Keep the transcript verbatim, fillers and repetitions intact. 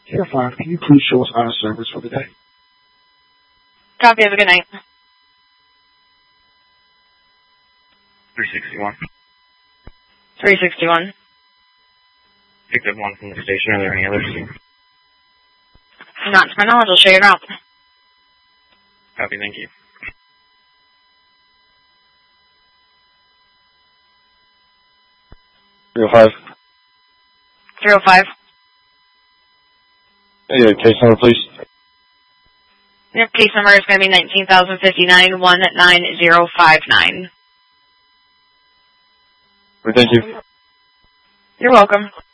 Tier five, can you please show us our service for the day? Copy, have a good night. three sixty-one. three sixty-one. Picked up one from the station. Are there any others? Not to my knowledge, I'll show you around. Copy, thank you. three oh five. three oh five. Hey, uh, case number, please. Your case number is going to be nineteen thousand fifty-nine, one nine zero five nine. Thank you. You're welcome.